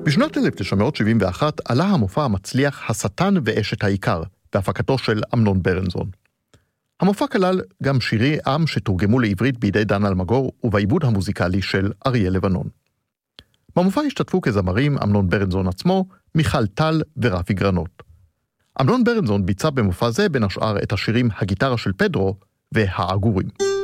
בשנת 1971 עלה המופע המצליח השטן ואשת העיקר, בהפקתו של אמנון ברנזון. המופע כלל גם שירי עם שתורגמו לעברית בידי דן אלמגור ובעיבוד המוזיקלי של אריה לבנון. במופע השתתפו כזמרים אמנון ברנזון עצמו, מיכל טל ורפי גרנות. אמנון ברנזון ביצע במופע זה בין השאר את השירים הגיטרה של פדרו והעגורים.